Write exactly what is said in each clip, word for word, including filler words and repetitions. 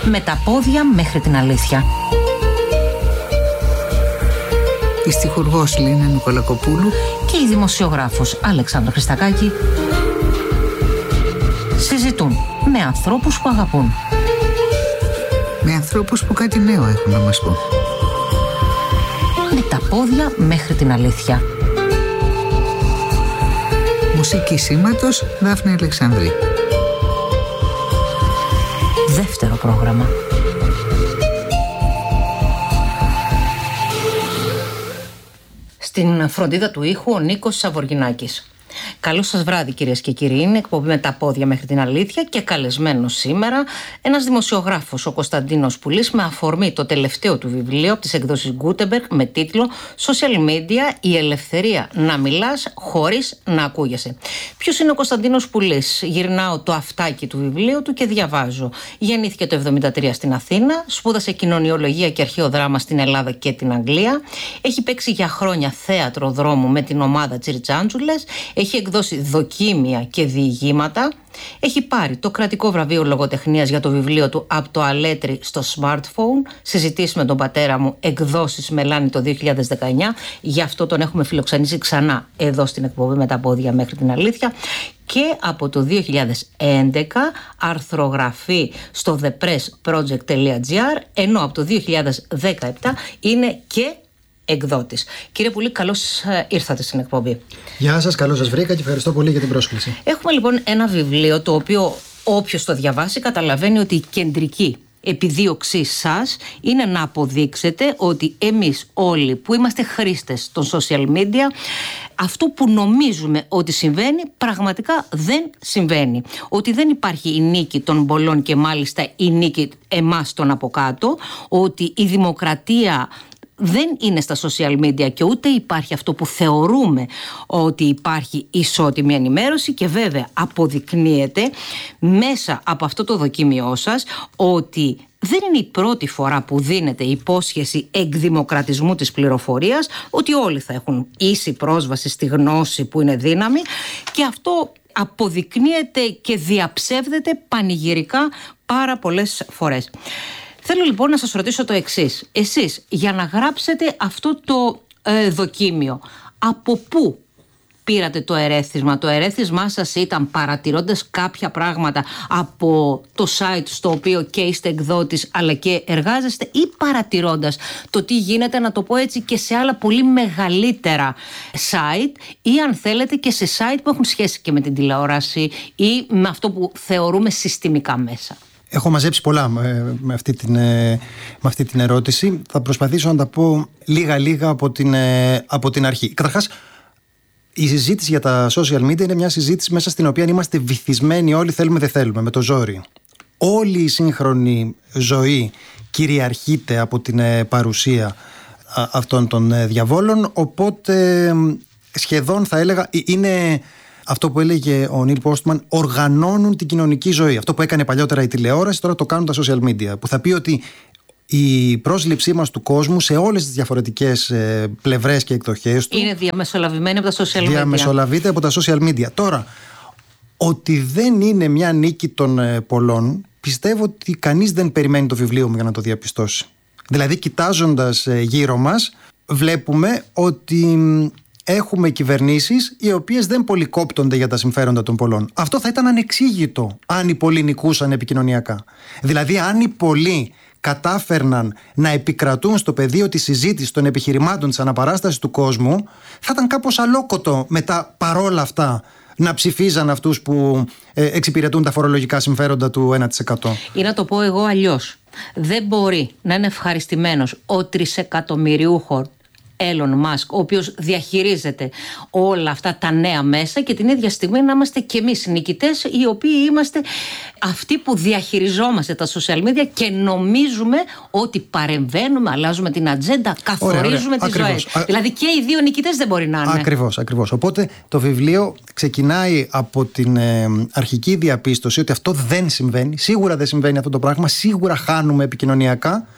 Με τα πόδια μέχρι την αλήθεια. Η στιχουργός Λίνα Νικολακοπούλου Και η δημοσιογράφος Αλεξάνδρα Χριστακάκη συζητούν με ανθρώπους που αγαπούν. Με ανθρώπους που κάτι νέο έχουν να μας πούν. Με τα πόδια μέχρι την αλήθεια. Μουσική σήματος Δάφνη Αλεξανδρή. Δεύτερο πρόγραμμα. Στην φροντίδα του ήχου ο Νίκος Σαβοργινάκης. Καλό σας βράδυ κυρίες και κύριοι. Είναι εκπομπή με τα πόδια μέχρι την αλήθεια και καλεσμένος σήμερα ένας δημοσιογράφος, ο Κωνσταντίνος Πουλής, με αφορμή το τελευταίο του βιβλίο από τις εκδόσεις Gutenberg με τίτλο «Social Media, η ελευθερία να μιλάς χωρίς να ακούγεσαι». Ποιος είναι ο Κωνσταντίνος Πουλής? Γυρνάω το αυτάκι του βιβλίου του και διαβάζω. Γεννήθηκε το εβδομήντα τρία στην Αθήνα, σπούδασε κοινωνιολογία και αρχαίο δράμα στην Ελλάδα και την Αγγλία. Έχει παίξει για χρόνια θέατρο δρόμου με την ομάδα Τσιρτζάντζουλες. Έχει εκδώσει δοκίμια και διηγήματα. Έχει πάρει το κρατικό βραβείο λογοτεχνίας για το βιβλίο του «Από το αλέτρι στο smartphone», συζητήσει με τον πατέρα μου, εκδόσεις Μελάνη το δύο χιλιάδες δεκαεννιά. Γι' αυτό τον έχουμε φιλοξενήσει ξανά εδώ στην εκπομπή με τα πόδια μέχρι την αλήθεια. Και από το δύο χιλιάδες έντεκα αρθρογραφεί στο the press project dot gr, ενώ από το δύο χιλιάδες δεκαεπτά είναι και εκδότης. Κύριε Πουλή, καλώς ήρθατε στην εκπομπή. Γεια σας, καλώς σας βρήκα και ευχαριστώ πολύ για την πρόσκληση. Έχουμε λοιπόν ένα βιβλίο το οποίο όποιος το διαβάσει καταλαβαίνει ότι η κεντρική επιδίωξή σας είναι να αποδείξετε ότι εμείς όλοι που είμαστε χρήστες των social media, αυτό που νομίζουμε ότι συμβαίνει πραγματικά δεν συμβαίνει. Ότι δεν υπάρχει η νίκη των πολλών και μάλιστα η νίκη εμάς των από κάτω, ότι η δημοκρατία δεν είναι στα social media και ούτε υπάρχει αυτό που θεωρούμε ότι υπάρχει ισότιμη ενημέρωση, και βέβαια αποδεικνύεται μέσα από αυτό το δοκίμιό σας ότι δεν είναι η πρώτη φορά που δίνεται υπόσχεση εκδημοκρατισμού της πληροφορίας, ότι όλοι θα έχουν ίση πρόσβαση στη γνώση που είναι δύναμη, και αυτό αποδεικνύεται και διαψεύδεται πανηγυρικά πάρα πολλές φορές. Θέλω λοιπόν να σας ρωτήσω το εξής. Εσείς για να γράψετε αυτό το ε, δοκίμιο, από πού πήρατε το ερέθισμα? Το ερέθισμά σας ήταν παρατηρώντας κάποια πράγματα από το site στο οποίο και είστε εκδότης αλλά και εργάζεστε, ή παρατηρώντας το τι γίνεται, να το πω έτσι, και σε άλλα πολύ μεγαλύτερα site, ή αν θέλετε και σε site που έχουν σχέση και με την τηλεόραση ή με αυτό που θεωρούμε συστημικά μέσα? Έχω μαζέψει πολλά με αυτή την, με αυτή την ερώτηση. Θα προσπαθήσω να τα πω λίγα-λίγα από την, από την αρχή. Καταρχάς, η συζήτηση για τα social media είναι μια συζήτηση μέσα στην οποία είμαστε βυθισμένοι όλοι, θέλουμε δεν θέλουμε, με το ζόρι. Όλη η σύγχρονη ζωή κυριαρχείται από την παρουσία αυτών των διαβόλων, οπότε σχεδόν θα έλεγα είναι αυτό που έλεγε ο Νίλ Πόστμαν, οργανώνουν την κοινωνική ζωή. Αυτό που έκανε παλιότερα η τηλεόραση, τώρα το κάνουν τα social media. Που θα πει ότι η πρόσληψή μας του κόσμου σε όλες τις διαφορετικές ε, πλευρές και εκδοχές του είναι διαμεσολαβημένη από τα social media. Διαμεσολαβείται από τα social media. Τώρα, ότι δεν είναι μια νίκη των ε, πολλών, πιστεύω ότι κανείς δεν περιμένει το βιβλίο μου για να το διαπιστώσει. Δηλαδή, κοιτάζοντας ε, γύρω μας, βλέπουμε ότι έχουμε κυβερνήσεις οι οποίες δεν πολυκόπτονται για τα συμφέροντα των πολλών. Αυτό θα ήταν ανεξήγητο αν οι πολλοί νικούσαν επικοινωνιακά. Δηλαδή, αν οι πολλοί κατάφερναν να επικρατούν στο πεδίο της συζήτησης των επιχειρημάτων της αναπαράστασης του κόσμου, θα ήταν κάπως αλόκοτο μετά παρόλα αυτά να ψηφίζαν αυτούς που ε, εξυπηρετούν τα φορολογικά συμφέροντα του ένα τοις εκατό. Ή να το πω εγώ αλλιώς. Δεν μπορεί να είναι ευχαριστημένος ο τρισεκατομμυριούχος Elon Musk, ο οποίος διαχειρίζεται όλα αυτά τα νέα μέσα, και την ίδια στιγμή να είμαστε κι εμείς νικητές, οι οποίοι είμαστε αυτοί που διαχειριζόμαστε τα social media και νομίζουμε ότι παρεμβαίνουμε, αλλάζουμε την ατζέντα, καθορίζουμε ωραία, ωραία. τις Ακριβώς. ζωές. Α... Δηλαδή και οι δύο νικητές δεν μπορεί να είναι. Ακριβώς, ακριβώς. Οπότε το βιβλίο ξεκινάει από την ε, αρχική διαπίστωση ότι αυτό δεν συμβαίνει. Σίγουρα δεν συμβαίνει αυτό το πράγμα. Σίγουρα χάνουμε επικοινωνιακά.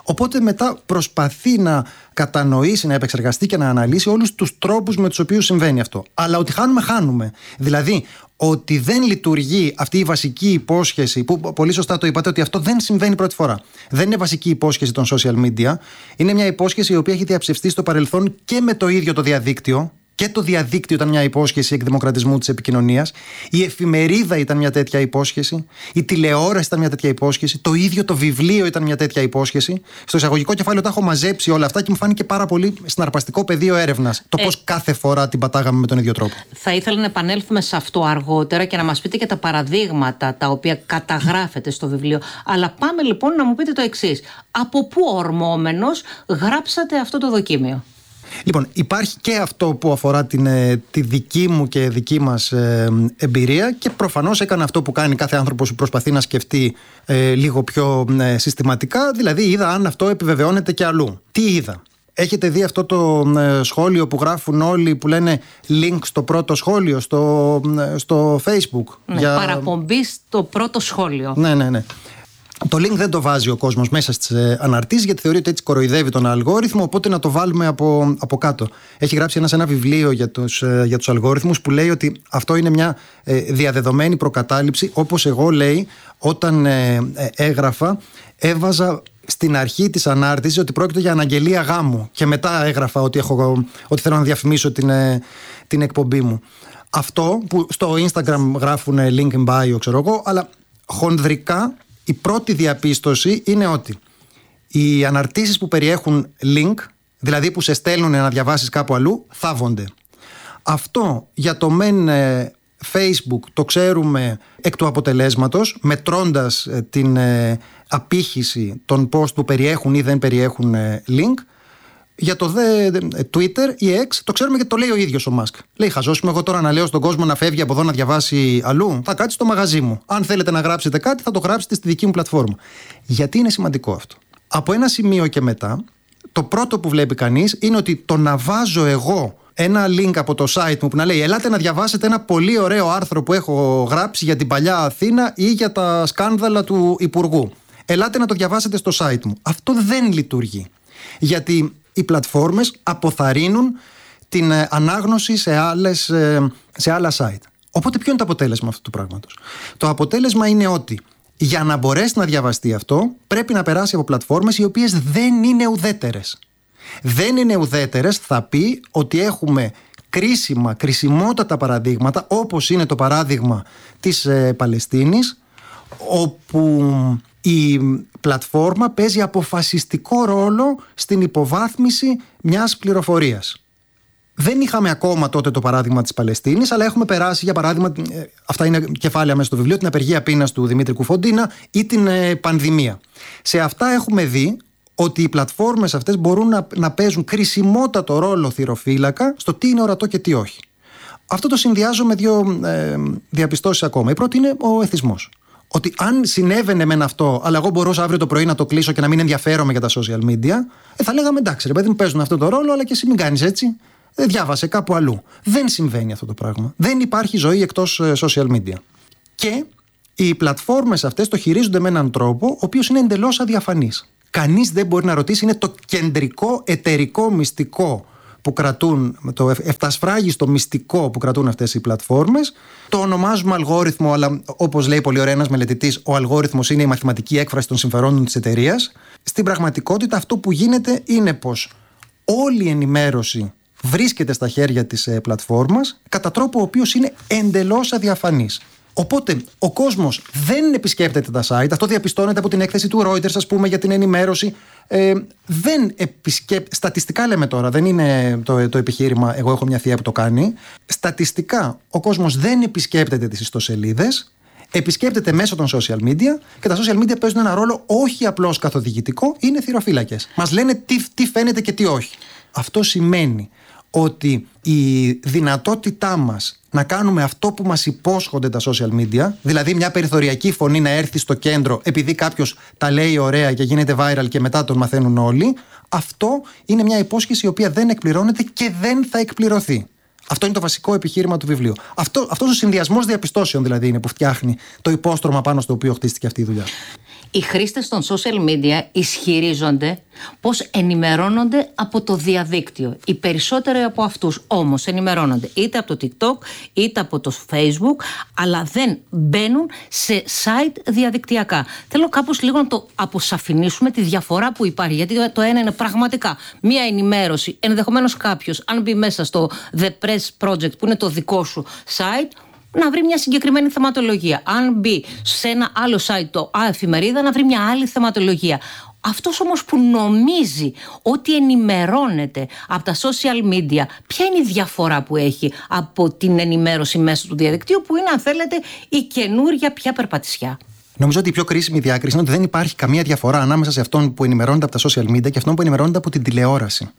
Οπότε μετά προσπαθεί να κατανοήσει, να επεξεργαστεί και να αναλύσει όλους τους τρόπους με τους οποίους συμβαίνει αυτό. Αλλά ότι χάνουμε, χάνουμε. Δηλαδή, ότι δεν λειτουργεί αυτή η βασική υπόσχεση, που πολύ σωστά το είπατε, ότι αυτό δεν συμβαίνει πρώτη φορά. Δεν είναι βασική υπόσχεση των social media. Είναι μια υπόσχεση η οποία έχει διαψευστεί στο παρελθόν και με το ίδιο το διαδίκτυο. Και το διαδίκτυο ήταν μια υπόσχεση εκδημοκρατισμού της επικοινωνίας. Η εφημερίδα ήταν μια τέτοια υπόσχεση. Η τηλεόραση ήταν μια τέτοια υπόσχεση. Το ίδιο το βιβλίο ήταν μια τέτοια υπόσχεση. Στο εισαγωγικό κεφάλαιο τα έχω μαζέψει όλα αυτά και μου φάνηκε πάρα πολύ συναρπαστικό πεδίο έρευνας. Το ε, πώς κάθε φορά την πατάγαμε με τον ίδιο τρόπο. Θα ήθελα να επανέλθουμε σε αυτό αργότερα και να μας πείτε και τα παραδείγματα τα οποία καταγράφετε στο βιβλίο. Αλλά πάμε λοιπόν να μου πείτε το εξής. Από πού ορμόμενος γράψατε αυτό το δοκίμιο? Λοιπόν, υπάρχει και αυτό που αφορά την, τη δική μου και δική μας ε, εμπειρία και προφανώς έκανα αυτό που κάνει κάθε άνθρωπος που προσπαθεί να σκεφτεί ε, λίγο πιο ε, συστηματικά. Δηλαδή είδα αν αυτό επιβεβαιώνεται και αλλού. Τι είδα? Έχετε δει αυτό το ε, σχόλιο που γράφουν όλοι που λένε link στο πρώτο σχόλιο στο, ε, στο Facebook? Ναι, για... παραπομπή στο πρώτο σχόλιο. Ναι, ναι, ναι. Το link δεν το βάζει ο κόσμος μέσα στις αναρτήσεις γιατί θεωρεί ότι έτσι κοροϊδεύει τον αλγόριθμο, οπότε να το βάλουμε από, από κάτω. Έχει γράψει ένας ένα βιβλίο για τους, για τους αλγόριθμους που λέει ότι αυτό είναι μια ε, διαδεδομένη προκατάληψη, όπως εγώ λέει όταν ε, ε, έγραφα έβαζα στην αρχή της ανάρτησης ότι πρόκειται για αναγγελία γάμου και μετά έγραφα ότι, έχω, ότι θέλω να διαφημίσω την, ε, την εκπομπή μου. Αυτό που στο Instagram γράφουν link in bio, ξέρω εγώ, αλλά χονδρικά η πρώτη διαπίστωση είναι ότι οι αναρτήσεις που περιέχουν link, δηλαδή που σε στέλνουν να διαβάσεις κάπου αλλού, θάβονται. Αυτό για το μεν ε, Facebook το ξέρουμε εκ του αποτελέσματος, μετρώντας ε, την ε, απήχηση των post που περιέχουν ή δεν περιέχουν ε, link. Για το δε ε, Twitter ή X το ξέρουμε γιατί το λέει ο ίδιος ο Μάσκ. Λέει, χαζός είμαι εγώ τώρα να λέω στον κόσμο να φεύγει από εδώ να διαβάσει αλλού? Θα κάτσει στο μαγαζί μου. Αν θέλετε να γράψετε κάτι, θα το γράψετε στη δική μου πλατφόρμα. Γιατί είναι σημαντικό αυτό? Από ένα σημείο και μετά, το πρώτο που βλέπει κανείς είναι ότι το να βάζω εγώ ένα link από το site μου που να λέει ελάτε να διαβάσετε ένα πολύ ωραίο άρθρο που έχω γράψει για την παλιά Αθήνα ή για τα σκάνδαλα του Υπουργού. Ελάτε να το διαβάσετε στο site μου. Αυτό δεν λειτουργεί. Γιατί οι πλατφόρμες αποθαρρύνουν την ανάγνωση σε, άλλες, σε άλλα site. Οπότε ποιο είναι το αποτέλεσμα αυτού του πράγματος? Το αποτέλεσμα είναι ότι για να μπορέσει να διαβαστεί αυτό πρέπει να περάσει από πλατφόρμες οι οποίες δεν είναι ουδέτερες. Δεν είναι ουδέτερες θα πει ότι έχουμε κρίσιμα, κρισιμότατα παραδείγματα, όπως είναι το παράδειγμα της ε, Παλαιστίνης, όπου η πλατφόρμα παίζει αποφασιστικό ρόλο στην υποβάθμιση μιας πληροφορίας. Δεν είχαμε ακόμα τότε το παράδειγμα της Παλαιστίνης, αλλά έχουμε περάσει, για παράδειγμα, αυτά είναι κεφάλαια μέσα στο βιβλίο, την απεργία πείνας του Δημήτρη Κουφοντίνα ή την ε, πανδημία. Σε αυτά έχουμε δει ότι οι πλατφόρμες αυτές μπορούν να, να παίζουν κρισιμότατο ρόλο θυροφύλακα στο τι είναι ορατό και τι όχι. Αυτό το συνδυάζω με δύο ε, διαπιστώσεις ακόμα. Η πρώτη είναι ο εθισμός. Ότι αν συνέβαινε μεν αυτό, αλλά εγώ μπορούσα αύριο το πρωί να το κλείσω και να μην ενδιαφέρομαι για τα social media, ε, θα λέγαμε εντάξει, ρε παιδί μου, παίζουν αυτό το ρόλο, αλλά και εσύ μην κάνεις έτσι. Δεν διάβασε κάπου αλλού. Δεν συμβαίνει αυτό το πράγμα. Δεν υπάρχει ζωή εκτός ε, social media. Και οι πλατφόρμες αυτές το χειρίζονται με έναν τρόπο, ο οποίος είναι εντελώς αδιαφανής. Κανείς δεν μπορεί να ρωτήσει, είναι το κεντρικό εταιρικό μυστικό που κρατούν, το εφτασφράγιστο μυστικό που κρατούν αυτές οι πλατφόρμες. Το ονομάζουμε αλγόριθμο, αλλά όπως λέει πολύ ωραία ένας μελετητής, ο αλγόριθμος είναι η μαθηματική έκφραση των συμφερόντων της εταιρείας. Στην πραγματικότητα αυτό που γίνεται είναι πως όλη η ενημέρωση βρίσκεται στα χέρια της πλατφόρμας κατά τρόπο ο οποίος είναι εντελώς αδιαφανής. Οπότε ο κόσμος δεν επισκέπτεται τα site, αυτό διαπιστώνεται από την έκθεση του Reuters, ας πούμε, για την ενημέρωση. Ε, δεν επισκέπ... Στατιστικά λέμε τώρα, δεν είναι το, το επιχείρημα εγώ έχω μια θεία που το κάνει. Στατιστικά ο κόσμος δεν επισκέπτεται τις ιστοσελίδες, επισκέπτεται μέσω των social media και τα social media παίζουν ένα ρόλο όχι απλώς καθοδηγητικό, είναι θυροφύλακες. Μας λένε τι, τι φαίνεται και τι όχι. Αυτό σημαίνει ότι η δυνατότητά μας να κάνουμε αυτό που μας υπόσχονται τα social media, δηλαδή μια περιθωριακή φωνή να έρθει στο κέντρο επειδή κάποιος τα λέει ωραία και γίνεται viral και μετά τον μαθαίνουν όλοι, αυτό είναι μια υπόσχεση η οποία δεν εκπληρώνεται και δεν θα εκπληρωθεί. Αυτό είναι το βασικό επιχείρημα του βιβλίου. Αυτό, αυτός ο συνδυασμός διαπιστώσεων δηλαδή είναι που φτιάχνει το υπόστρωμα πάνω στο οποίο χτίστηκε αυτή η δουλειά. Οι χρήστες των social media ισχυρίζονται πως ενημερώνονται από το διαδίκτυο. Οι περισσότεροι από αυτούς όμως ενημερώνονται είτε από το TikTok είτε από το Facebook, αλλά δεν μπαίνουν σε site διαδικτυακά. Θέλω κάπως λίγο να το αποσαφηνίσουμε τη διαφορά που υπάρχει, γιατί το ένα είναι πραγματικά μία ενημέρωση. Ενδεχομένως κάποιος, αν μπει μέσα στο The Press Project, που είναι το δικό σου site, να βρει μια συγκεκριμένη θεματολογία. Αν μπει σε ένα άλλο site, το Α, εφημερίδα, να βρει μια άλλη θεματολογία. Αυτός όμως που νομίζει ότι ενημερώνεται από τα social media, ποια είναι η διαφορά που έχει από την ενημέρωση μέσω του διαδικτύου, που είναι, αν θέλετε, η καινούρια πια περπατησιά? Νομίζω ότι η πιο κρίσιμη διάκριση είναι ότι δεν υπάρχει καμία διαφορά ανάμεσα σε αυτόν που ενημερώνεται από τα social media και αυτόν που ενημερώνεται από την τηλεόραση.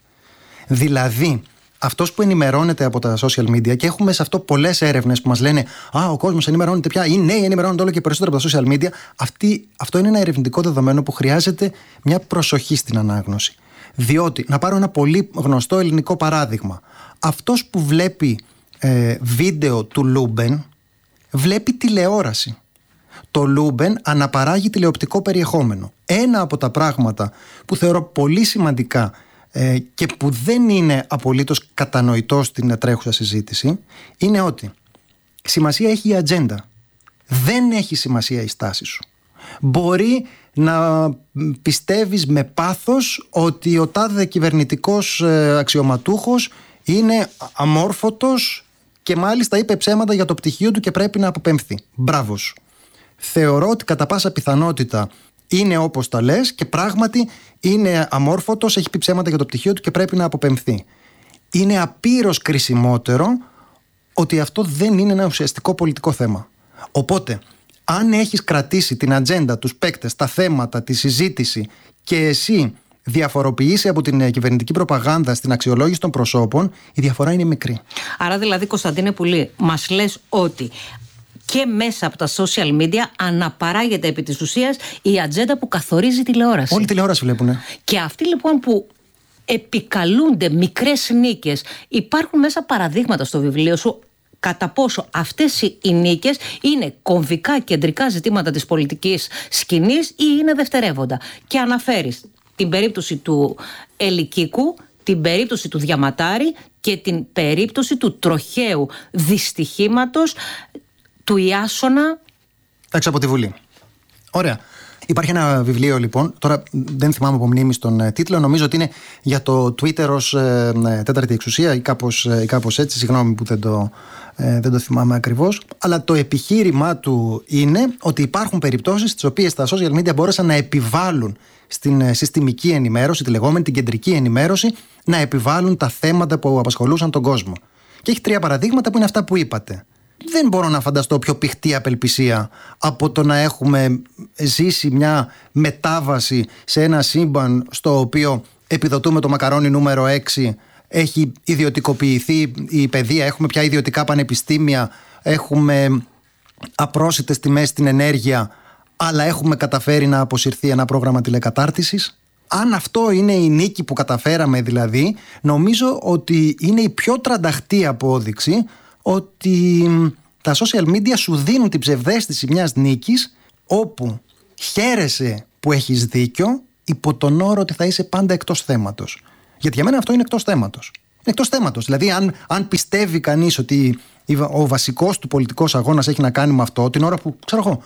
Δηλαδή, αυτός που ενημερώνεται από τα social media, και έχουμε σε αυτό πολλές έρευνες που μας λένε «Α, ο κόσμος ενημερώνεται πια, οι νέοι ενημερώνονται όλο και περισσότερο από τα social media». Αυτή, αυτό είναι ένα ερευνητικό δεδομένο που χρειάζεται μια προσοχή στην ανάγνωση. Διότι, να πάρω ένα πολύ γνωστό ελληνικό παράδειγμα. Αυτός που βλέπει ε, βίντεο του Λούμπεν βλέπει τηλεόραση. Το Λούμπεν αναπαράγει τηλεοπτικό περιεχόμενο. Ένα από τα πράγματα που θεωρώ πολύ σημαντικά ε, και που δεν είναι απολύτως κατανοητό στην τρέχουσα συζήτηση είναι ότι σημασία έχει η ατζέντα. Δεν έχει σημασία η στάση σου. Μπορεί να πιστεύεις με πάθος ότι ο τάδε κυβερνητικός αξιωματούχος είναι αμόρφωτος και μάλιστα είπε ψέματα για το πτυχίο του και πρέπει να αποπεμφθεί. Μπράβο σου. Θεωρώ ότι κατά πάσα πιθανότητα είναι όπως τα λες και πράγματι είναι αμόρφωτος, έχει πει ψέματα για το πτυχίο του και πρέπει να αποπεμφθεί. Είναι απείρως κρισιμότερο ότι αυτό δεν είναι ένα ουσιαστικό πολιτικό θέμα. Οπότε, αν έχεις κρατήσει την ατζέντα, τους παίκτες, τα θέματα, τη συζήτηση και εσύ διαφοροποιήσει από την κυβερνητική προπαγάνδα στην αξιολόγηση των προσώπων, η διαφορά είναι μικρή. Άρα δηλαδή, Κωνσταντίνε Πουλή, μας λες ότι και μέσα από τα social media αναπαράγεται επί της ουσίας η ατζέντα που καθορίζει τηλεόραση. Όλη τηλεόραση βλέπουνε. Και αυτοί λοιπόν που επικαλούνται μικρές νίκες, υπάρχουν μέσα παραδείγματα στο βιβλίο σου κατά πόσο αυτές οι νίκες είναι κομβικά κεντρικά ζητήματα της πολιτικής σκηνής ή είναι δευτερεύοντα. Και αναφέρεις την περίπτωση του Ελικίκου, την περίπτωση του Διαματάρη και την περίπτωση του τροχαίου δυστυχήματος του Ιάσονα έξω από τη Βουλή. Ωραία. Υπάρχει ένα βιβλίο λοιπόν, τώρα δεν θυμάμαι από μνήμη στον τίτλο, νομίζω ότι είναι για το Twitter ως ε, τέταρτη εξουσία ή κάπως, ε, κάπως έτσι, συγγνώμη που δεν το, ε, δεν το θυμάμαι ακριβώς, αλλά το επιχείρημά του είναι ότι υπάρχουν περιπτώσεις στις οποίες τα social media μπόρεσαν να επιβάλλουν στην συστημική ενημέρωση, τη λεγόμενη την κεντρική ενημέρωση, να επιβάλλουν τα θέματα που απασχολούσαν τον κόσμο. Και έχει τρία παραδείγματα που είναι αυτά που είπατε. Δεν μπορώ να φανταστώ πιο πηχτή απελπισία από το να έχουμε ζήσει μια μετάβαση σε ένα σύμπαν στο οποίο επιδοτούμε το μακαρόνι νούμερο έξι, έχει ιδιωτικοποιηθεί η παιδεία, έχουμε πια ιδιωτικά πανεπιστήμια, έχουμε απρόσιτες τιμές στην ενέργεια, αλλά έχουμε καταφέρει να αποσυρθεί ένα πρόγραμμα τηλεκατάρτισης. Αν αυτό είναι η νίκη που καταφέραμε δηλαδή, νομίζω ότι είναι η πιο τρανταχτή απόδειξη ότι τα social media σου δίνουν την ψευδαίσθηση μιας νίκης όπου χαίρεσαι που έχεις δίκιο υπό τον όρο ότι θα είσαι πάντα εκτός θέματος. Γιατί για μένα αυτό είναι εκτός θέματος. Είναι εκτός θέματος. Δηλαδή αν, αν πιστεύει κανείς ότι ο βασικός του πολιτικός αγώνας έχει να κάνει με αυτό, την ώρα που ξέρω εγώ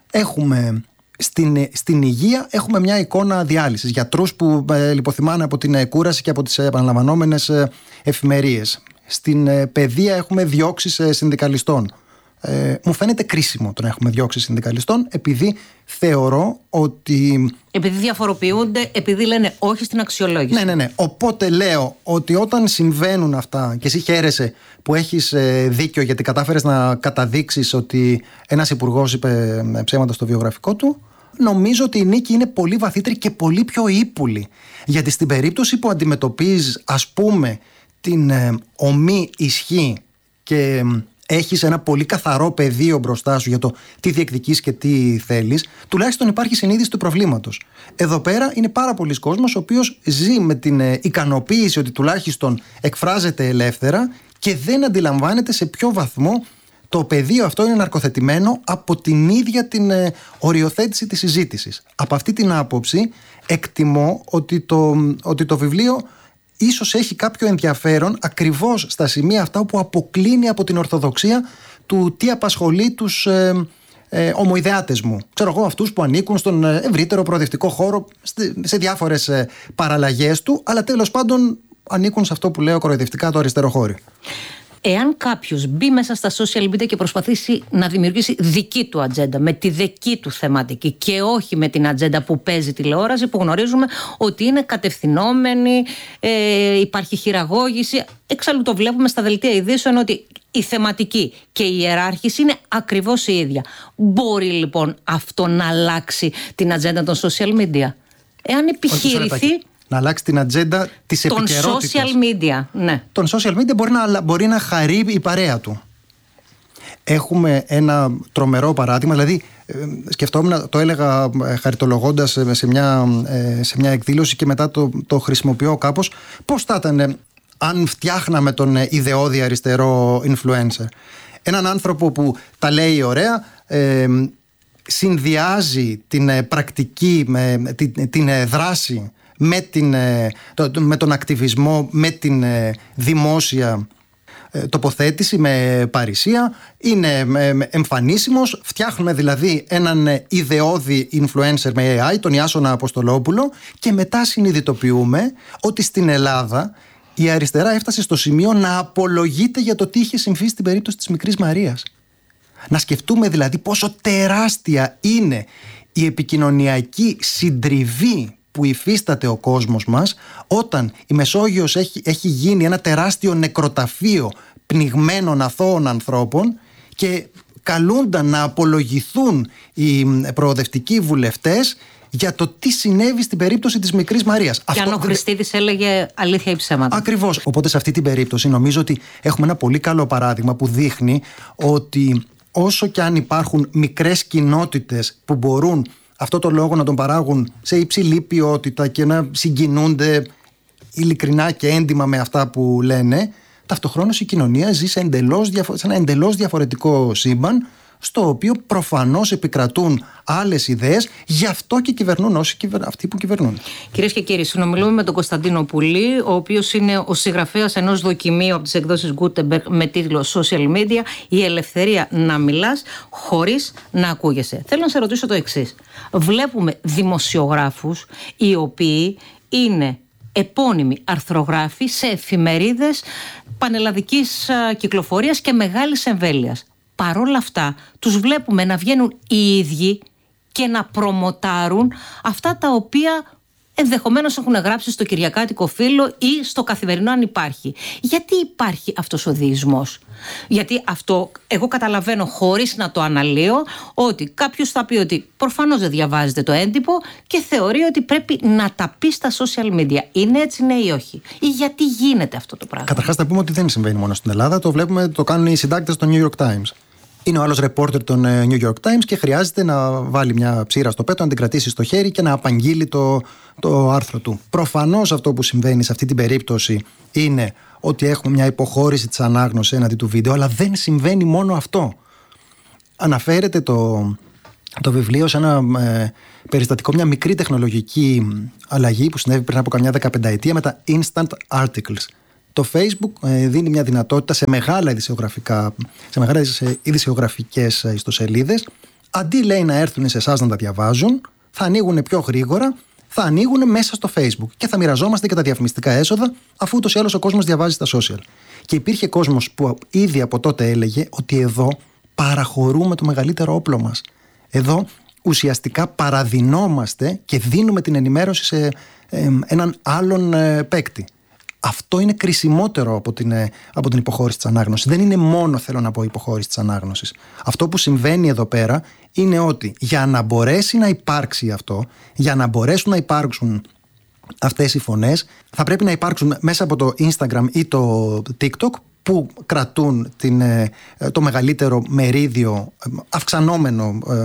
έχουμε στην, στην υγεία έχουμε μια εικόνα διάλυσης, γιατρούς που ε, λιποθυμάνε από την ε, κούραση και από τις επαναλαμβανόμενες ε, εφημερίες. Στην ε, παιδεία έχουμε διώξεις ε, συνδικαλιστών. Ε, μου φαίνεται κρίσιμο το να έχουμε διώξεις συνδικαλιστών, επειδή θεωρώ ότι. Επειδή διαφοροποιούνται, επειδή λένε όχι στην αξιολόγηση. Ναι, ναι, ναι. Οπότε λέω ότι όταν συμβαίνουν αυτά και εσύ χαίρεσαι που έχεις ε, δίκιο γιατί κατάφερες να καταδείξεις ότι ένας υπουργός είπε ε, ψέματα στο βιογραφικό του, νομίζω ότι η νίκη είναι πολύ βαθύτερη και πολύ πιο ύπουλη. Γιατί στην περίπτωση που αντιμετωπίζεις, ας πούμε, την ε, ομή ισχύ και ε, έχεις ένα πολύ καθαρό πεδίο μπροστά σου για το τι διεκδικείς και τι θέλεις, τουλάχιστον υπάρχει συνείδηση του προβλήματος. Εδώ πέρα είναι πάρα πολλοί κόσμος ο οποίος ζει με την ε, ικανοποίηση ότι τουλάχιστον εκφράζεται ελεύθερα και δεν αντιλαμβάνεται σε ποιο βαθμό το πεδίο αυτό είναι ναρκοθετημένο από την ίδια την ε, οριοθέτηση της συζήτησης. Από αυτή την άποψη εκτιμώ ότι το, ότι το βιβλίο ίσως έχει κάποιο ενδιαφέρον ακριβώς στα σημεία αυτά όπου αποκλίνει από την ορθοδοξία του τι απασχολεί τους ε, ε, ομοειδεάτες μου. Ξέρω εγώ, αυτούς που ανήκουν στον ευρύτερο προοδευτικό χώρο, σε διάφορες ε, παραλλαγές του, αλλά τέλος πάντων ανήκουν σε αυτό που λέω κοροϊδευτικά το αριστερό χώρο. Εάν κάποιος μπει μέσα στα social media και προσπαθήσει να δημιουργήσει δική του ατζέντα, με τη δική του θεματική και όχι με την ατζέντα που παίζει τηλεόραση, που γνωρίζουμε ότι είναι κατευθυνόμενη, ε, υπάρχει χειραγώγηση. Εξάλλου το βλέπουμε στα δελτία ειδήσεων ότι η θεματική και η ιεράρχηση είναι ακριβώς η ίδια. Μπορεί λοιπόν αυτό να αλλάξει την ατζέντα των social media? Εάν επιχειρηθεί να αλλάξει την ατζέντα της επικαιρότητας. Των social media, ναι. Τον social media μπορεί να, μπορεί να χαρεί η παρέα του. Έχουμε ένα τρομερό παράδειγμα, δηλαδή σκεφτόμουν, το έλεγα χαριτολογώντας σε μια, σε μια εκδήλωση και μετά το, το χρησιμοποιώ κάπως, πώς θα ήταν αν φτιάχναμε τον ιδεώδη αριστερό influencer. Έναν άνθρωπο που τα λέει ωραία, ε, συνδυάζει την πρακτική, με, την, την δράση με, την, το, με τον ακτιβισμό, με την δημόσια τοποθέτηση, με παρησία, είναι εμφανίσιμος. Φτιάχνουμε δηλαδή έναν ιδεώδη influencer με έι άι, τον Ιάσονα Αποστολόπουλο, και μετά συνειδητοποιούμε ότι στην Ελλάδα η αριστερά έφτασε στο σημείο να απολογείται για το τι είχε συμβεί στην περίπτωση της μικρής Μαρίας. Να σκεφτούμε δηλαδή πόσο τεράστια είναι η επικοινωνιακή συντριβή που υφίσταται ο κόσμος μας, όταν η Μεσόγειος έχει, έχει γίνει ένα τεράστιο νεκροταφείο πνιγμένων αθώων ανθρώπων και καλούνταν να απολογηθούν οι προοδευτικοί βουλευτές για το τι συνέβη στην περίπτωση της μικρής Μαρίας. Και αυτό... αν ο Χριστίδης έλεγε αλήθεια ή ψέματα. Ακριβώς. Οπότε σε αυτή την περίπτωση νομίζω ότι έχουμε ένα πολύ καλό παράδειγμα που δείχνει ότι όσο και αν υπάρχουν μικρές κοινότητες που μπορούν αυτό το λόγο να τον παράγουν σε υψηλή ποιότητα και να συγκινούνται ειλικρινά και έντιμα με αυτά που λένε, ταυτοχρόνως η κοινωνία ζει σε, εντελώς, σε ένα εντελώς διαφορετικό σύμπαν, στο οποίο προφανώς επικρατούν άλλες ιδέες, γι' αυτό και κυβερνούν όσοι κυβερ... αυτοί που κυβερνούν. Κυρίες και κύριοι, συνομιλούμε με τον Κωνσταντίνο Πουλή, ο οποίος είναι ο συγγραφέας ενός δοκιμίου από τις εκδόσεις Gutenberg με τίτλο Social Media, η ελευθερία να μιλάς χωρίς να ακούγεσαι. Θέλω να σε ρωτήσω το εξής. Βλέπουμε δημοσιογράφους οι οποίοι είναι επώνυμοι αρθρογράφοι σε εφημερίδες πανελλαδικής κυκλοφορίας και μεγάλης εμβέλειας. Παρόλα αυτά τους βλέπουμε να βγαίνουν οι ίδιοι και να προμοτάρουν αυτά τα οποία ενδεχομένως έχουν γράψει στο Κυριακάτικο Φύλλο ή στο Καθημερινό, αν υπάρχει. Γιατί υπάρχει αυτός ο διεισμός? Γιατί αυτό εγώ καταλαβαίνω, χωρίς να το αναλύω, ότι κάποιος θα πει ότι προφανώς δεν διαβάζετε το έντυπο και θεωρεί ότι πρέπει να τα πει στα social media. Είναι έτσι, ναι ή όχι? Ή γιατί γίνεται αυτό το πράγμα? Καταρχάς θα πούμε ότι δεν συμβαίνει μόνο στην Ελλάδα. Το βλέπουμε, το κάνουν οι συντάκτες των New York Times. Είναι ο άλλος ρεπόρτερ των New York Times και χρειάζεται να βάλει μια ψήρα στο πέτο, να την κρατήσει στο χέρι και να απαγγείλει το, το άρθρο του. Προφανώς αυτό που συμβαίνει σε αυτή την περίπτωση είναι ότι έχουμε μια υποχώρηση της ανάγνωσης έναντι του βίντεο, αλλά δεν συμβαίνει μόνο αυτό. Αναφέρεται το, το βιβλίο σε ένα ε, περιστατικό, μια μικρή τεχνολογική αλλαγή που συνέβη πριν από καμιά δεκαπενταετία με τα instant articles. Το Facebook ε, δίνει μια δυνατότητα σε μεγάλα ειδησιογραφικά, σε μεγάλες ειδησιογραφικές ιστοσελίδες, αντί λέει να έρθουν σε εσάς να τα διαβάζουν, θα ανοίγουν πιο γρήγορα, θα ανοίγουν μέσα στο Facebook και θα μοιραζόμαστε και τα διαφημιστικά έσοδα, αφού ούτως ή άλλως ο κόσμος διαβάζει στα social. Και υπήρχε κόσμος που ήδη από τότε έλεγε ότι εδώ παραχωρούμε το μεγαλύτερο όπλο μας. Εδώ ουσιαστικά παραδεινόμαστε και δίνουμε την ενημέρωση σε ε, έναν άλλον ε, παίκτη. Αυτό είναι κρισιμότερο από την, από την υποχώρηση της ανάγνωσης. Δεν είναι μόνο, θέλω να πω, υποχώρηση της ανάγνωσης. Αυτό που συμβαίνει εδώ πέρα είναι ότι για να μπορέσει να υπάρξει αυτό, για να μπορέσουν να υπάρξουν αυτές οι φωνές, θα πρέπει να υπάρξουν μέσα από το Instagram ή το TikTok, που κρατούν την, το μεγαλύτερο μερίδιο, αυξανόμενο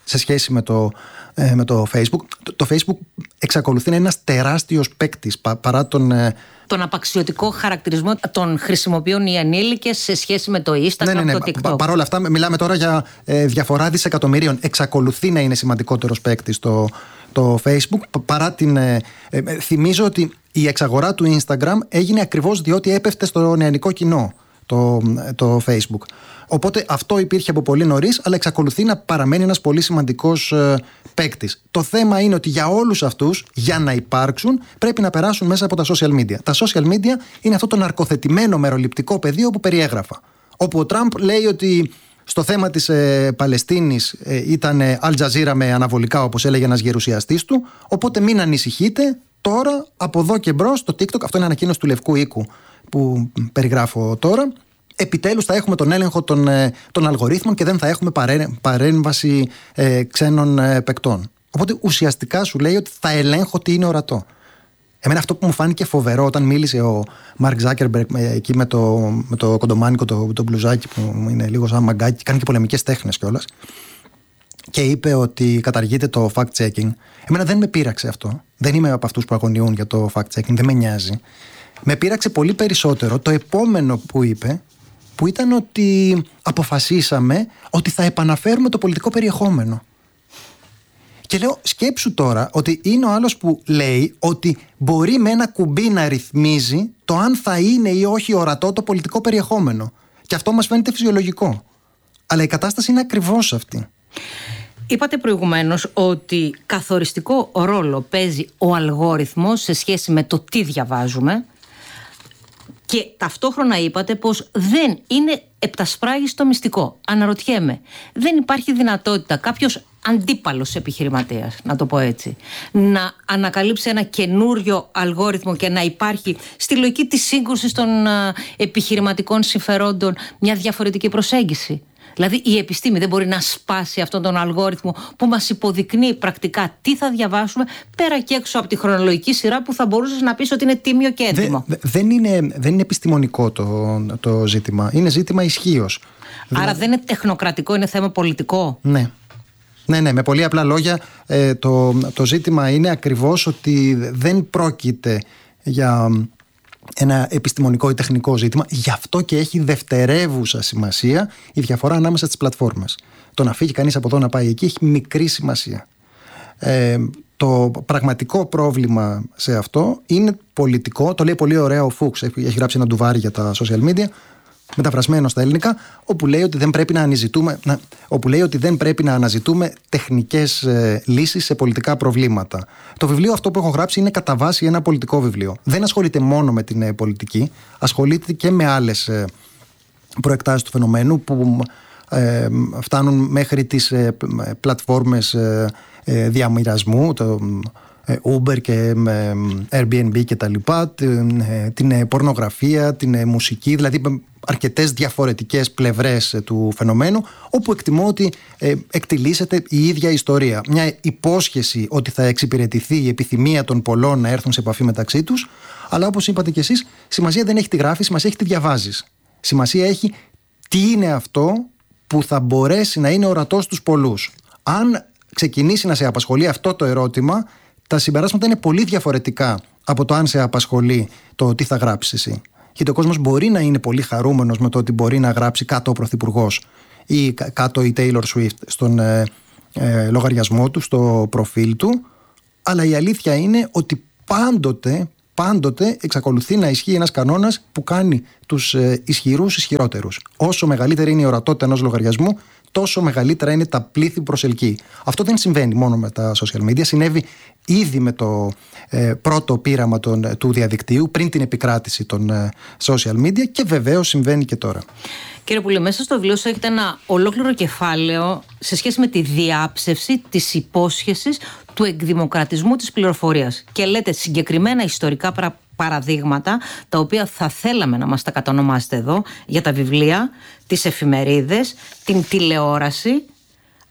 σε σχέση με το, ε, με το Facebook. Το, το Facebook εξακολουθεί να είναι ένας τεράστιος παίκτης πα, παρά τον... Ε, τον απαξιωτικό χαρακτηρισμό των χρησιμοποιούν οι ανήλικες σε σχέση με το Instagram, ναι, ναι, ναι. το TikTok. Πα, παρ' όλα αυτά, μιλάμε τώρα για ε, διαφορά δισεκατομμυρίων. Εξακολουθεί να είναι σημαντικότερος παίκτης το, το Facebook. Παρά την, ε, ε, θυμίζω ότι η εξαγορά του Instagram έγινε ακριβώς διότι έπεφτε στο νεανικό κοινό το, το Facebook. Οπότε αυτό υπήρχε από πολύ νωρίς, αλλά εξακολουθεί να παραμένει ένας πολύ σημαντικός ε, παίκτης. Το θέμα είναι ότι για όλους αυτούς, για να υπάρξουν, πρέπει να περάσουν μέσα από τα social media. Τα social media είναι αυτό το ναρκοθετημένο μεροληπτικό πεδίο που περιέγραφα. Όπου ο Τραμπ λέει ότι στο θέμα της ε, Παλαιστίνης ε, ήταν Al Jazeera με αναβολικά, όπως έλεγε ένας γερουσιαστής του. Οπότε μην ανησυχείτε, τώρα από εδώ και μπρος το TikTok, αυτό είναι ανακοίνωση του Λευκού Οίκου που περιγράφω τώρα. Επιτέλους θα έχουμε τον έλεγχο των, των αλγορίθμων και δεν θα έχουμε παρέ, παρέμβαση ε, ξένων ε, παικτών. Οπότε ουσιαστικά σου λέει ότι θα ελέγχω τι είναι ορατό. Εμένα αυτό που μου φάνηκε φοβερό όταν μίλησε ο Μαρκ Ζάκερμπεργκ εκεί με το, με το κοντομάνικο, το, το μπλουζάκι που είναι λίγο σαν μαγκάκι, κάνει και πολεμικές τέχνες κιόλας, και είπε ότι καταργείται το fact-checking. Εμένα δεν με πείραξε αυτό. Δεν είμαι από αυτούς που αγωνιούν για το fact-checking, δεν με νοιάζει. Με πείραξε πολύ περισσότερο το επόμενο που είπε, που ήταν ότι αποφασίσαμε ότι θα επαναφέρουμε το πολιτικό περιεχόμενο. Και λέω, σκέψου τώρα ότι είναι ο άλλος που λέει ότι μπορεί με ένα κουμπί να ρυθμίζει το αν θα είναι ή όχι ορατό το πολιτικό περιεχόμενο. Και αυτό μας φαίνεται φυσιολογικό. Αλλά η κατάσταση είναι ακριβώς αυτή. Είπατε προηγουμένως ότι καθοριστικό ρόλο παίζει ο αλγόριθμος σε σχέση με το τι διαβάζουμε. Και ταυτόχρονα είπατε πως δεν είναι επτασπράγιστο μυστικό. Αναρωτιέμαι, δεν υπάρχει δυνατότητα κάποιος αντίπαλος επιχειρηματίας, να το πω έτσι, να ανακαλύψει ένα καινούριο αλγόριθμο και να υπάρχει στη λογική της σύγκρουσης των επιχειρηματικών συμφερόντων μια διαφορετική προσέγγιση? Δηλαδή η επιστήμη δεν μπορεί να σπάσει αυτόν τον αλγόριθμο που μας υποδεικνύει πρακτικά τι θα διαβάσουμε, πέρα και έξω από τη χρονολογική σειρά που θα μπορούσες να πεις ότι είναι τίμιο και έντιμο. Δε, δεν, είναι, δεν είναι επιστημονικό το, το ζήτημα. Είναι ζήτημα ισχύως. Άρα δηλαδή, δεν είναι τεχνοκρατικό, είναι θέμα πολιτικό. Ναι. Ναι, ναι, με πολύ απλά λόγια ε, το, το ζήτημα είναι ακριβώς ότι δεν πρόκειται για ένα επιστημονικό ή τεχνικό ζήτημα. Γι' αυτό και έχει δευτερεύουσα σημασία η διαφορά ανάμεσα στις πλατφόρμες. Το να φύγει κανείς από εδώ να πάει εκεί έχει μικρή σημασία. Ε, το πραγματικό πρόβλημα σε αυτό είναι πολιτικό. Το λέει πολύ ωραία ο Φούξ, έχει, έχει γράψει ένα ντουβάρι για τα social media, μεταφρασμένο στα ελληνικά, όπου λέει ότι δεν πρέπει να αναζητούμε, να, όπου λέει ότι δεν πρέπει να αναζητούμε τεχνικές ε, λύσεις σε πολιτικά προβλήματα. Το βιβλίο αυτό που έχω γράψει είναι κατά βάση ένα πολιτικό βιβλίο. Δεν ασχολείται μόνο με την ε, πολιτική, ασχολείται και με άλλες ε, προεκτάσεις του φαινομένου που ε, φτάνουν μέχρι τις ε, πλατφόρμες ε, ε, διαμοιρασμού, το Uber και Airbnb και τα λοιπά, την, την πορνογραφία, την μουσική, δηλαδή αρκετές διαφορετικές πλευρές του φαινομένου, όπου εκτιμώ ότι ε, εκτιλήσεται η ίδια ιστορία. Μια υπόσχεση ότι θα εξυπηρετηθεί η επιθυμία των πολλών να έρθουν σε επαφή μεταξύ τους, αλλά όπως είπατε κι εσείς, σημασία δεν έχει τι γράφεις, σημασία έχει τι διαβάζεις. Σημασία έχει τι είναι αυτό που θα μπορέσει να είναι ορατό στους πολλούς. Αν ξεκινήσει να σε απασχολεί αυτό το ερώτημα, τα συμπεράσματα είναι πολύ διαφορετικά από το αν σε απασχολεί το τι θα γράψεις εσύ. Γιατί ο κόσμος μπορεί να είναι πολύ χαρούμενος με το ότι μπορεί να γράψει κάτω ο πρωθυπουργός ή κάτω η Taylor Swift στον ε, ε, λογαριασμό του, στο προφίλ του, αλλά η αλήθεια είναι ότι πάντοτε, πάντοτε εξακολουθεί να ισχύει ένας κανόνας που κάνει τους ε, ισχυρούς ισχυρότερους. Όσο μεγαλύτερη είναι η ορατότητα ενός λογαριασμού, τόσο μεγαλύτερα είναι τα πλήθη που προσελκύει. Αυτό δεν συμβαίνει μόνο με τα social media, συνέβη ήδη με το ε, πρώτο πείραμα των, του διαδικτύου, πριν την επικράτηση των ε, social media, και βεβαίως συμβαίνει και τώρα. Κύριε Πουλή, μέσα στο βιβλίο σου έχετε ένα ολόκληρο κεφάλαιο σε σχέση με τη διάψευση της υπόσχεσης του εκδημοκρατισμού της πληροφορίας. Και λέτε συγκεκριμένα ιστορικά πρα... παραδείγματα, τα οποία θα θέλαμε να μας τα κατονομάσετε εδώ, για τα βιβλία, τις εφημερίδες, την τηλεόραση,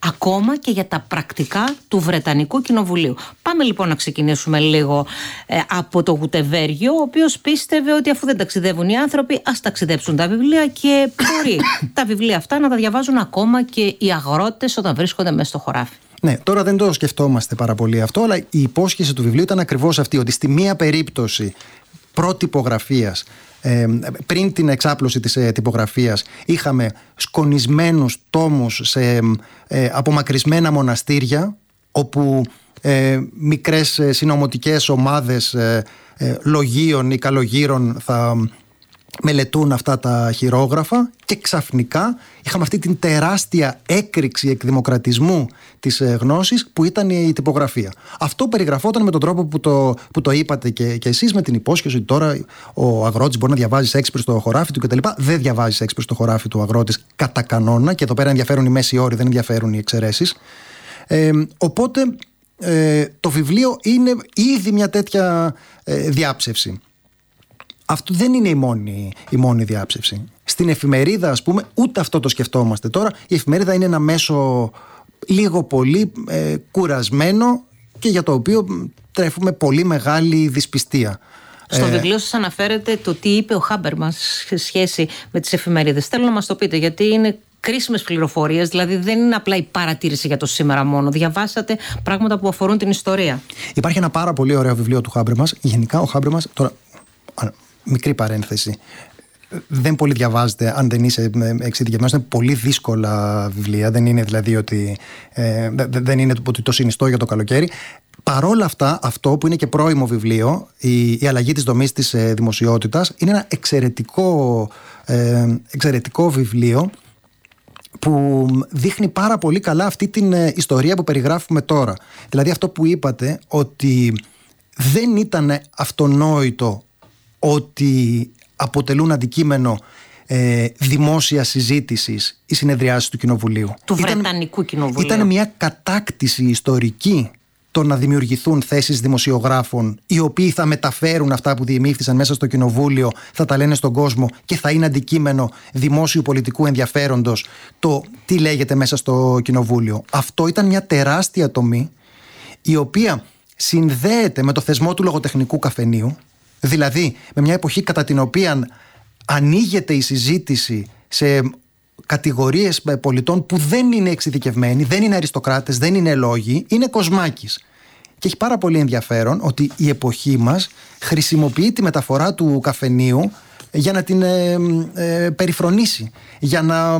ακόμα και για τα πρακτικά του Βρετανικού Κοινοβουλίου. Πάμε λοιπόν να ξεκινήσουμε λίγο ε, από το Γουτεβέργιο, ο οποίος πίστευε ότι αφού δεν ταξιδεύουν οι άνθρωποι, ας ταξιδέψουν τα βιβλία και μπορεί τα βιβλία αυτά να τα διαβάζουν ακόμα και οι αγρότες όταν βρίσκονται μέσα στο χωράφι. Ναι, τώρα δεν το σκεφτόμαστε πάρα πολύ αυτό, αλλά η υπόσχεση του βιβλίου ήταν ακριβώς αυτή, ότι στη μία περίπτωση προτυπογραφίας, ε, πριν την εξάπλωση της ε, τυπογραφίας, είχαμε σκονισμένους τόμους σε ε, απομακρυσμένα μοναστήρια, όπου ε, μικρές ε, συνωμοτικές ομάδες ε, ε, λογίων ή καλογύρων θα μελετούν αυτά τα χειρόγραφα, και ξαφνικά είχαμε αυτή την τεράστια έκρηξη εκδημοκρατισμού της γνώσης που ήταν η τυπογραφία. Αυτό περιγραφόταν με τον τρόπο που το, που το είπατε και, και εσείς, με την υπόσχεση ότι τώρα ο αγρότης μπορεί να διαβάζει Σέξπιρ στο χωράφι του κτλ. Δεν διαβάζει Σέξπιρ στο χωράφι του αγρότης κατά κανόνα, και εδώ πέρα ενδιαφέρουν οι μέση όροι, δεν ενδιαφέρουν οι εξαιρέσεις. Ε, οπότε ε, το βιβλίο είναι ήδη μια τέτοια ε, διάψευση. Αυτό δεν είναι η μόνη, η μόνη διάψευση. Στην εφημερίδα, ας πούμε, ούτε αυτό το σκεφτόμαστε τώρα. Η εφημερίδα είναι ένα μέσο λίγο πολύ ε, κουρασμένο, και για το οποίο τρέφουμε πολύ μεγάλη δυσπιστία. Στο ε, βιβλίο σας αναφέρεται το τι είπε ο Χάμπερμας σε σχέση με τις εφημερίδες. Θέλω να μας το πείτε, γιατί είναι κρίσιμες πληροφορίες, δηλαδή δεν είναι απλά η παρατήρηση για το σήμερα μόνο. Διαβάσατε πράγματα που αφορούν την ιστορία. Υπάρχει ένα πάρα πολύ ωραίο βιβλίο του Χάμπερμας. Γενικά ο Χάμπερμας, τώρα, μικρή παρένθεση, δεν πολύ διαβάζεται αν δεν είσαι εξειδικευμένος. Είναι πολύ δύσκολα βιβλία. Δεν είναι δηλαδή ότι ε, δεν είναι ότι το συνιστώ για το καλοκαίρι. Παρόλα αυτά, αυτό που είναι και πρώιμο βιβλίο, η, η αλλαγή της δομής της ε, δημοσιότητας, είναι ένα εξαιρετικό, ε, εξαιρετικό βιβλίο που δείχνει πάρα πολύ καλά αυτή την ε, ιστορία που περιγράφουμε τώρα. Δηλαδή αυτό που είπατε, ότι δεν ήταν αυτονόητο ότι αποτελούν αντικείμενο ε, δημόσια συζήτησης οι συνεδριάσεις του Κοινοβουλίου. Του ήταν, Βρετανικού Κοινοβουλίου. Ήταν μια κατάκτηση ιστορική το να δημιουργηθούν θέσεις δημοσιογράφων, οι οποίοι θα μεταφέρουν αυτά που διεμήφθησαν μέσα στο Κοινοβούλιο, θα τα λένε στον κόσμο και θα είναι αντικείμενο δημόσιου πολιτικού ενδιαφέροντος το τι λέγεται μέσα στο Κοινοβούλιο. Αυτό ήταν μια τεράστια τομή, η οποία συνδέεται με το θεσμό του λογοτεχνικού καφενείου, δηλαδή με μια εποχή κατά την οποία ανοίγεται η συζήτηση σε κατηγορίες πολιτών που δεν είναι εξειδικευμένοι, δεν είναι αριστοκράτες, δεν είναι λόγοι, είναι κοσμάκης. Και έχει πάρα πολύ ενδιαφέρον ότι η εποχή μας χρησιμοποιεί τη μεταφορά του καφενείου για να την ε, ε, περιφρονήσει, για να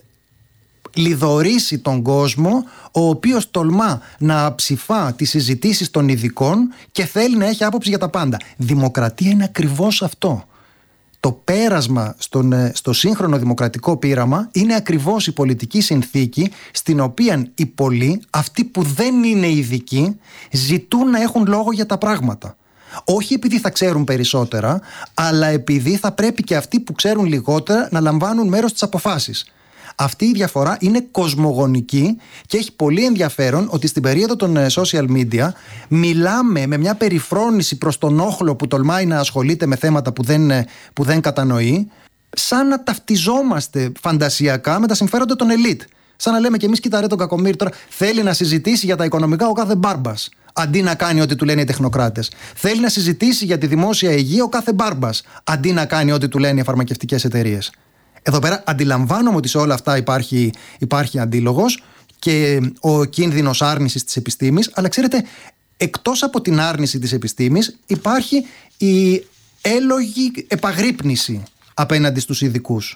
λιδωρήσει τον κόσμο, ο οποίος τολμά να ψηφά τις συζητήσεις των ειδικών και θέλει να έχει άποψη για τα πάντα. Δημοκρατία είναι ακριβώς αυτό. Το πέρασμα στον, στο σύγχρονο δημοκρατικό πείραμα είναι ακριβώς η πολιτική συνθήκη στην οποία οι πολλοί, αυτοί που δεν είναι ειδικοί, ζητούν να έχουν λόγο για τα πράγματα. Όχι επειδή θα ξέρουν περισσότερα, αλλά επειδή θα πρέπει και αυτοί που ξέρουν λιγότερα να λαμβάνουν μέρος στις αποφάσεις. Αυτή η διαφορά είναι κοσμογονική και έχει πολύ ενδιαφέρον ότι στην περίοδο των social media μιλάμε με μια περιφρόνηση προς τον όχλο που τολμάει να ασχολείται με θέματα που δεν, που δεν κατανοεί, σαν να ταυτιζόμαστε φαντασιακά με τα συμφέροντα των ελίτ. Σαν να λέμε κι εμείς, κοίτα ρε τον Κακομοίρη, τώρα θέλει να συζητήσει για τα οικονομικά ο κάθε μπάρμπας, αντί να κάνει ό,τι του λένε οι τεχνοκράτες. Θέλει να συζητήσει για τη δημόσια υγεία ο κάθε μπάρμπας, αντί να κάνει ό,τι του λένε οι φαρμακευτικές εταιρείες. Εδώ πέρα αντιλαμβάνομαι ότι σε όλα αυτά υπάρχει, υπάρχει αντίλογος και ο κίνδυνος άρνησης της επιστήμης, αλλά ξέρετε, εκτός από την άρνηση της επιστήμης υπάρχει η έλογη επαγρύπνηση απέναντι στους ειδικούς.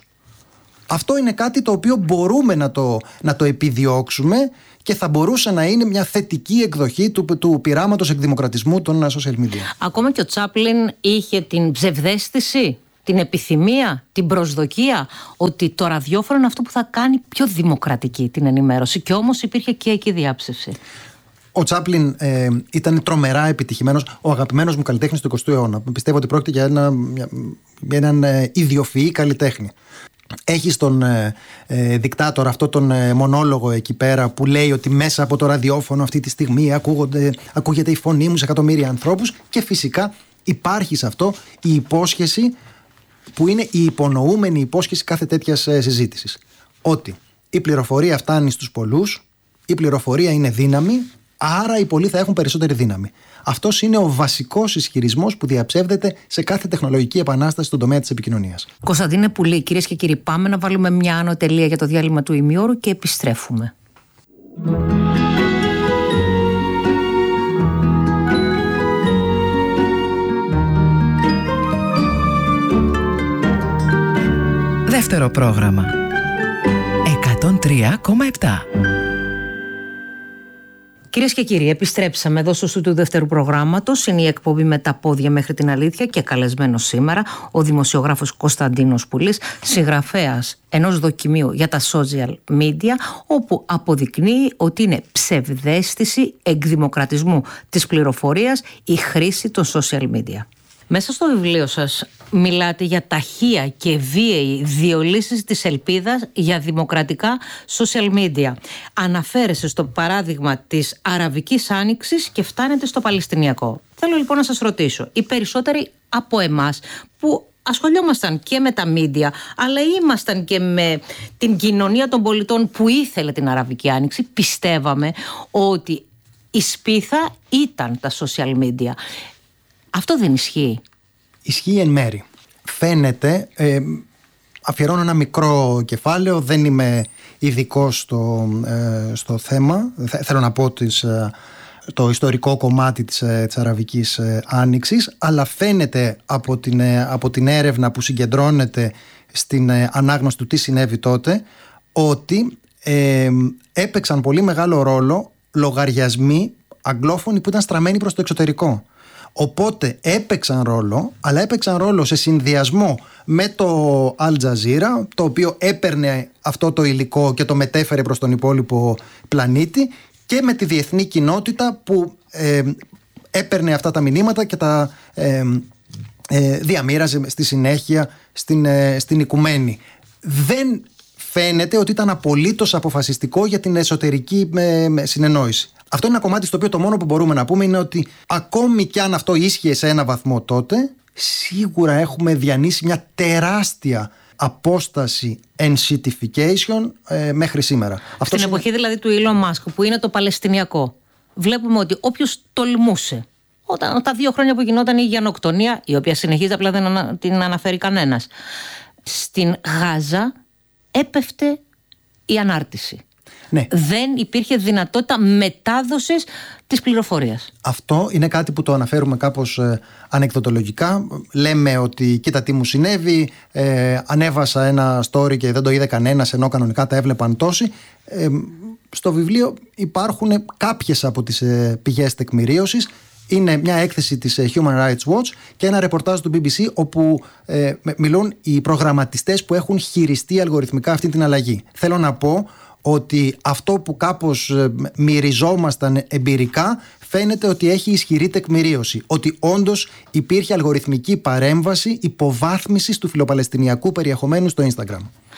Αυτό είναι κάτι το οποίο μπορούμε να το, να το επιδιώξουμε και θα μπορούσε να είναι μια θετική εκδοχή του, του πειράματος εκδημοκρατισμού των social media. Ακόμα και ο Τσάπλιν είχε την ψευδαίσθηση, την επιθυμία, την προσδοκία ότι το ραδιόφωνο είναι αυτό που θα κάνει πιο δημοκρατική την ενημέρωση, και όμως υπήρχε και εκεί διάψευση. Ο Τσάπλιν ε, ήταν τρομερά επιτυχημένος, ο αγαπημένος μου καλλιτέχνης του εικοστού αιώνα. Πιστεύω ότι πρόκειται για, ένα, για έναν ε, ιδιοφυή καλλιτέχνη. Έχει στον ε, ε, δικτάτορα αυτό τον ε, μονόλογο εκεί πέρα που λέει ότι μέσα από το ραδιόφωνο αυτή τη στιγμή ακούγεται η φωνή μου σε εκατομμύρια ανθρώπους, και φυσικά υπάρχει σε αυτό η υπόσχεση που είναι η υπονοούμενη υπόσχεση κάθε τέτοιας συζήτησης. Ότι η πληροφορία φτάνει στους πολλούς η πληροφορία είναι δύναμη, άρα οι πολλοί θα έχουν περισσότερη δύναμη. Αυτός είναι ο βασικός ισχυρισμός που διαψεύδεται σε κάθε τεχνολογική επανάσταση στον τομέα της επικοινωνίας. Κωνσταντίνε Πουλή, κυρίες και κύριοι, πάμε να βάλουμε μια άνω τελεία για το διάλειμμα του ημιώρου και επιστρέφουμε. Δεύτερο πρόγραμμα εκατόν τρία κόμμα επτά. Κυρίες και κύριοι, επιστρέψαμε εδώ στο στούντιο του δεύτερου προγράμματος. Είναι η εκπομπή με τα πόδια μέχρι την αλήθεια και καλεσμένος σήμερα ο δημοσιογράφος Κωνσταντίνος Πουλής, συγγραφέας ενός δοκιμίου για τα social media, όπου αποδεικνύει ότι είναι ψευδαίσθηση εκδημοκρατισμού της πληροφορίας η χρήση των social media. Μέσα στο βιβλίο σας μιλάτε για ταχεία και βίαιη διολύσεις της ελπίδας για δημοκρατικά social media. Αναφέρεστε στο παράδειγμα της Αραβικής Άνοιξης και φτάνετε στο Παλαιστινιακό. Θέλω λοιπόν να σας ρωτήσω, οι περισσότεροι από εμάς που ασχολιόμασταν και με τα μίντια, αλλά ήμασταν και με την κοινωνία των πολιτών που ήθελε την Αραβική Άνοιξη, πιστεύαμε ότι η σπίθα ήταν τα social media. Αυτό δεν ισχύει? Ισχύει εν μέρη. Φαίνεται, ε, αφιερώνω ένα μικρό κεφάλαιο, δεν είμαι ειδικός στο, ε, στο θέμα. Θέλω να πω τις, ε, το ιστορικό κομμάτι της, ε, της Αραβικής ε, Άνοιξης, αλλά φαίνεται από την, ε, από την έρευνα που συγκεντρώνεται στην ε, ανάγνωση του τι συνέβη τότε, ότι ε, έπαιξαν πολύ μεγάλο ρόλο λογαριασμοί αγγλόφωνοι που ήταν στραμμένοι προς το εξωτερικό. Οπότε έπαιξαν ρόλο, αλλά έπαιξαν ρόλο σε συνδυασμό με το Al Jazeera, το οποίο έπαιρνε αυτό το υλικό και το μετέφερε προς τον υπόλοιπο πλανήτη, και με τη διεθνή κοινότητα που ε, έπαιρνε αυτά τα μηνύματα και τα ε, ε, διαμοίραζε στη συνέχεια στην, ε, στην οικουμένη. Δεν φαίνεται ότι ήταν απολύτως αποφασιστικό για την εσωτερική ε, συνεννόηση. Αυτό είναι ένα κομμάτι στο οποίο το μόνο που μπορούμε να πούμε είναι ότι ακόμη κι αν αυτό ίσχυε σε ένα βαθμό τότε, σίγουρα έχουμε διανύσει μια τεράστια απόσταση ενσιτιfication ε, μέχρι σήμερα. Στην Αυτός εποχή είναι... δηλαδή του Elon Musk, που είναι το Παλαιστινιακό, βλέπουμε ότι όποιος τολμούσε, όταν τα δύο χρόνια που γινόταν η γενοκτονία, η οποία συνεχίζει, απλά δεν ανα... την αναφέρει κανένας, στην Γάζα έπεφτε η ανάρτηση. Ναι. Δεν υπήρχε δυνατότητα μετάδοσης της πληροφορίας. Αυτό είναι κάτι που το αναφέρουμε κάπως ε, ανεκδοτολογικά. Λέμε ότι κοίτα τι μου συνέβη, ε, ανέβασα ένα story και δεν το είδε κανένας, ενώ κανονικά τα έβλεπαν τόσοι. Ε, στο βιβλίο υπάρχουν κάποιες από τις ε, πηγές τεκμηρίωσης. Είναι μια έκθεση της Human Rights Watch και ένα ρεπορτάζ του μπι μπι σι, όπου ε, μιλούν οι προγραμματιστές που έχουν χειριστεί αλγοριθμικά αυτή την αλλαγή. Θέλω να πω ότι αυτό που κάπως μυριζόμασταν εμπειρικά φαίνεται ότι έχει ισχυρή τεκμηρίωση. Ότι όντως υπήρχε αλγοριθμική παρέμβαση υποβάθμισης του φιλοπαλαιστινιακού περιεχομένου στο Instagram.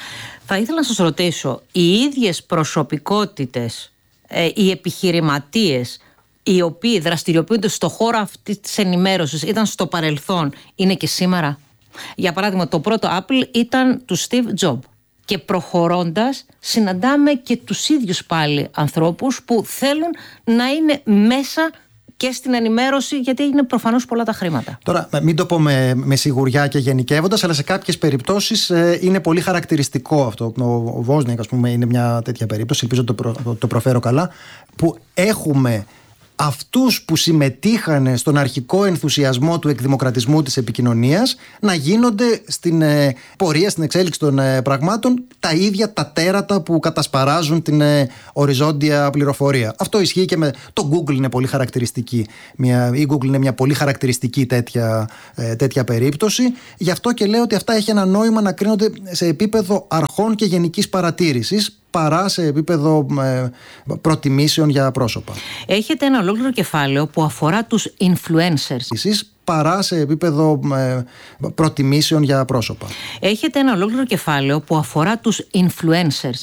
Θα ήθελα να σας ρωτήσω, οι ίδιες προσωπικότητες, ε, οι επιχειρηματίες οι οποίοι δραστηριοποιούνται στο χώρο αυτή της ενημέρωσης ήταν στο παρελθόν, είναι και σήμερα? Για παράδειγμα, το πρώτο Apple ήταν του Steve Jobs. Και προχωρώντας συναντάμε και τους ίδιους πάλι ανθρώπους που θέλουν να είναι μέσα και στην ενημέρωση, γιατί είναι προφανώς πολλά τα χρήματα. Τώρα, μην το πω με, με σιγουριά και γενικεύοντας, αλλά σε κάποιες περιπτώσεις ε, είναι πολύ χαρακτηριστικό αυτό. Ο, ο Βόσνιακ, ας πούμε, είναι μια τέτοια περίπτωση, ελπίζω το, προ, το, το προφέρω καλά, που έχουμε αυτούς που συμμετείχαν στον αρχικό ενθουσιασμό του εκδημοκρατισμού της επικοινωνίας να γίνονται στην ε, πορεία, στην εξέλιξη των ε, πραγμάτων τα ίδια τα τέρατα που κατασπαράζουν την ε, οριζόντια πληροφορία. Αυτό ισχύει και με το Google, είναι πολύ χαρακτηριστική. Μια, η Google είναι μια πολύ χαρακτηριστική τέτοια, ε, τέτοια περίπτωση. Γι' αυτό και λέω ότι αυτά έχει ένα νόημα να κρίνονται σε επίπεδο αρχών και γενικής παρατήρησης, παρά σε επίπεδο ε, προτιμήσεων για πρόσωπα. Έχετε ένα ολόκληρο κεφάλαιο που αφορά τους influencers. Εσείς, παρά σε επίπεδο ε, προτιμήσεων για πρόσωπα. Έχετε ένα ολόκληρο κεφάλαιο που αφορά τους influencers.